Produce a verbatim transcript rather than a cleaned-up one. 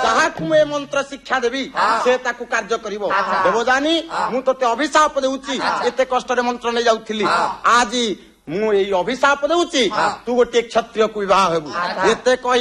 ଯାହାକୁ ମୁଁ ଏ ମନ୍ତ୍ର ଶିକ୍ଷା ଦେବି ସେ ତାକୁ କାର୍ଯ୍ୟ କରିବ। ଦେବଯାନୀ ମୁଁ ତତେ ଅଭିଶାପ ଦେଉଛି, ଏତେ କଷ୍ଟରେ ମନ୍ତ୍ର ନେଇ ଯାଉଥିଲି, ଆଜି ମୁଁ ଏଇ ଅଭିଶାପ ଦେଉଛି ତୁ ଗୋଟିଏ କ୍ଷତ୍ରିୟକୁ ବିବାହ ହେବୁ। ଏତେ କହି